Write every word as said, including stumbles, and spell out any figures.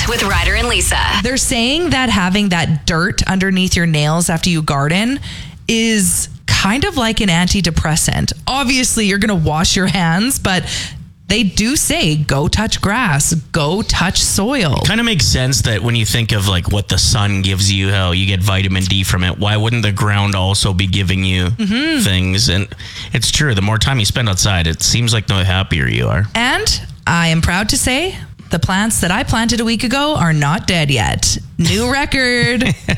with Ryder and Lisa. They're saying that having that dirt underneath your nails after you garden is kind of like an antidepressant. Obviously, you're going to wash your hands, but they do say, go touch grass, go touch soil. Kind of makes sense that when you think of like what the sun gives you, how you get vitamin D from it, why wouldn't the ground also be giving you mm-hmm. things? And it's true. The more time you spend outside, it seems like the happier you are. And I am proud to say the plants that I planted a week ago are not dead yet. New record.